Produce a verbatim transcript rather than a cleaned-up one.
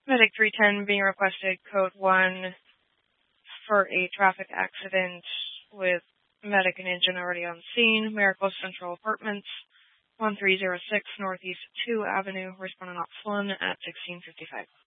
Medic three ten being requested, code one, for a traffic accident with medic and engine already on scene. Miracle Central Apartments, one three zero six Northeast two Avenue, responding ops one at sixteen fifty-five.